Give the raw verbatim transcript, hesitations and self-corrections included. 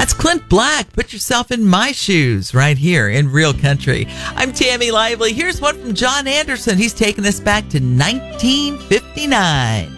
That's Clint Black. Put yourself in my shoes right here in Real Country. I'm Tammy Lively. Here's one from John Anderson. He's taking us back to nineteen fifty-nine.